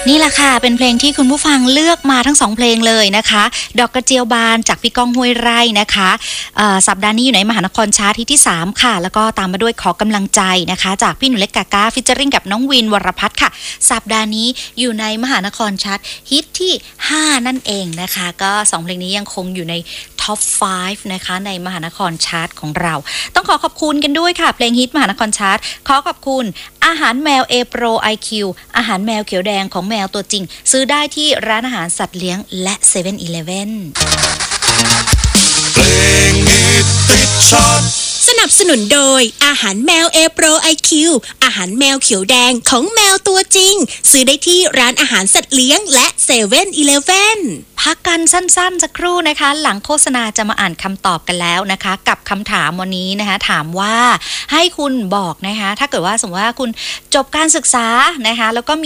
นี่แหละค่ะเป็นเพลงที่คุณผู้ฟังเลือกมาทั้ง2เพลงเลยนะคะดอกกระเจียวบานจากพี่ก้องห้วยไร่นะคะสัปดาห์นี้อยู่ในมหานครชาร์ตที่3ค่ะแล้วก็ตามมาด้วยขอกำลังใจนะคะจากพี่หนูเล็กกากาฟิชเจอริ่งกับน้องวินวรพัฒน์ค่ะสัปดาห์นี้อยู่ในมหานครชาร์ตฮิตที่5นั่นเองนะคะก็2เพลงนี้ยังคงอยู่ในท็อป5นะคะในมหานครชาร์ตของเราต้องขอขอบคุณกันด้วยค่ะเพลงฮิตมหานครชาร์ตขอขอบคุณอาหารแมว A Pro IQ อาหารแมวเขียวแดงของแมวตัวจริงซื้อได้ที่ร้านอาหารสัตว์เลี้ยงและ 7-Eleven เพลงฮิตติดชาร์ตสนับสนุนโดยอาหารแมว A Pro IQ อาหารแมวเขียวแดงของแมวตัวจริงซื้อได้ที่ร้านอาหารสัตว์เลี้ยงและ 7-Eleven พักกันสั้นๆสักครู่นะคะหลังโฆษณาจะมาอ่านคำตอบกันแล้วนะคะกับคำถามวันนี้นะคะถามว่าให้คุณบอกนะคะถ้าเกิดว่าสมมติว่าคุณจบการศึกษานะคะแล้วก็